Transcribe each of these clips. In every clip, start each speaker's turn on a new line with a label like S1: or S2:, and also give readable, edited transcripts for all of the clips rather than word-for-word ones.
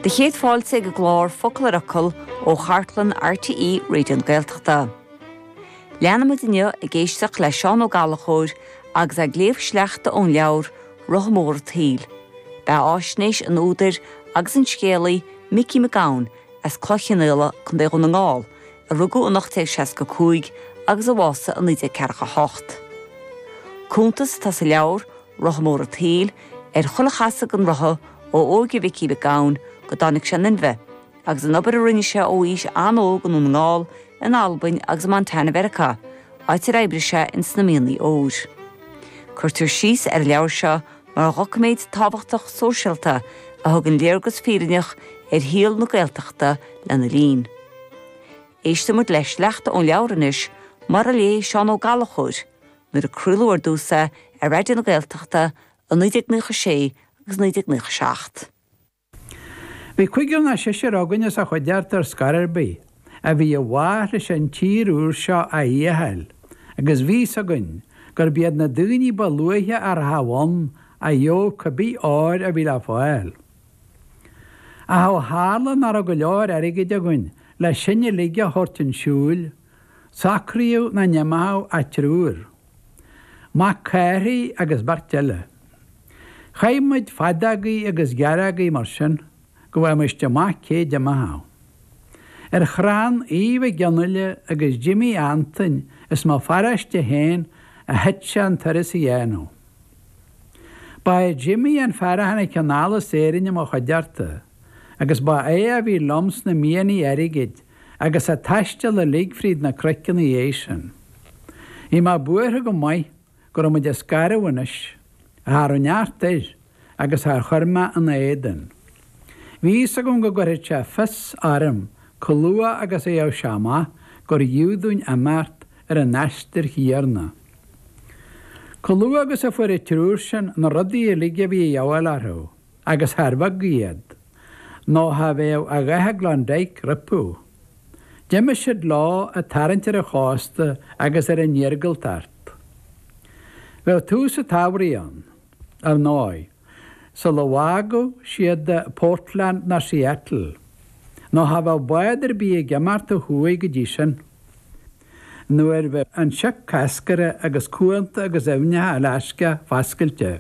S1: De chéad fáilte go glár focail aracil ó Chartlan RTE réidió Gaeltachta. Leanna duine I géisteach le Seán Ó Gallachóir agus a gléomh sleachta ón leabhar Rothamór Taoil. Ba áisnéis an údar agus an scéalaí Mickey McGowan as clochanile chun dé chun an ngáil a rugú an 1865 agus a bhása an 1948. Cúntas tá sa leabhar Rothamór Taoil chulachasa an rotha ó óige Mickey McGowan go dánig sin in bheith, agus an obair a rinne se ó ís anóg an ngáil in Albain agus Montana America, áitir éibre se in snamíonlaí óir. Curtar síos leabhar se mar rocaméid tábhachtach sóisialta a thugann léargus fírineach híal na Gaeltachta lena lín. Éiste muid leis leachta ón leabhranis mar a lé Seán Ó Gallachóir, nuair a cruúlóir dúsa réidir na Gaeltachta an 1996 agus 1997.
S2: Bhí cuigiúil na siir ágaine a chuideart ar Scararbí, a bhí a bhaith leis an tír úr seo a dhéhel, agus bhí agan gur bead na dúine ba luaithe ar hahain a dheó cabbí áir a bhí le fáil. A hálan ar a go leir aige deagain le sinne lige hortin siúil, sacríú na neamá a trúr. Má céirí agus barteile. Chaimid fadagaí agus gearagaí mar sin, go bhfuil muiste má cé de maá. Chrán íomh geanile agus Jimmy Anton is má faraiste héin a hetse an taras I dhéanú. Ba Jimmy an farahanna canála sérinne má chuidearta, agus ba a bhí loms na míanaí airigid agus a taiste le Ligfried na criccanna éisian. I má buaithe go maiid gur muid a scarahhanis, a thar an neartir agus thar churma an éidan. Bhí a go goirte fis arm, colua agus é seama gur dúdún a mart ar an neistir hiarna. Colua agus a fuair trúr sin na rudaí lige bhí jahalarthú, agus tharbha giad, nó ha bhéh a gaithe glandaigh ripú. Deime siad lá a tarantar a chásta agus ar an níorgal tart. Bheith tús a tábhraíon ar náid, sa Lawago siad de Portland na Seattle, nó ha bheith baidir bí a gemart a thuaig go dtí sin. Nuair bheith an seach cascara agus cuanta agus efnethe Alaska fascailte.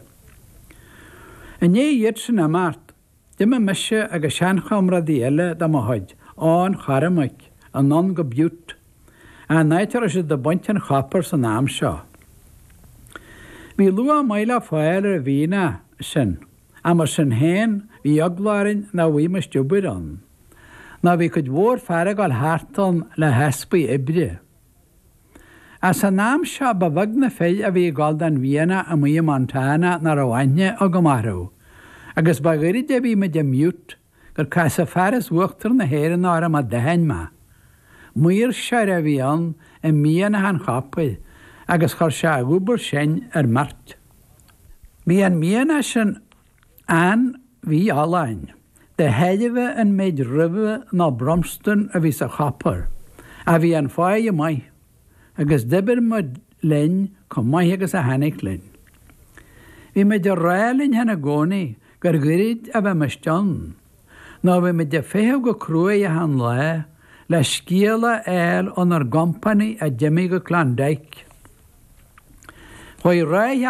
S2: In iad sin a mart, deime meise agus seanchamradí eile da mahaid, an charamaic, an non go biút, a naitar is de bontan chapar san am seo. Bhí lua maila fáil ar a bhína sin, a mar sin héin bhí aglárin na bhuimas dúbir an. Na bhí chud mhór fearragáil háartan le hespaí ibre. A san nám seo ba bhagna féil a bhí gáil an Víana a mí Montana na rohaine a go marú, agus ba gairid a bhí me de miút gur cas a fearras uachtar na héan ára a dahain ma. Muir se a bhí an I míana an chapail, agus chuir se a gúbar sin ar mart. Bhí an míana sin an bhí álainn, de heilimh an méid ribh ná bromstan a bhí sa chapar, a bhí an fáid a mai, agus dibir mud linn chu mai agus a hanig linn. Bhí me de rálinn hena gcónaí gur gcuirid a bheith meisteán, ná bhí me de féthe go cruaí a an le scéala éil an ar gompaní a Jimmy go Clandaig. Choi